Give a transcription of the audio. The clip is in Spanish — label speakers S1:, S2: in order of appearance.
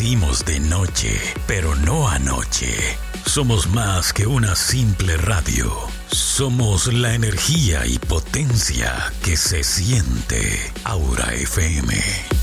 S1: Amanecimos de noche, pero no anoche. Somos más que una simple radio. Somos la energía y potencia que se siente. Aura FM.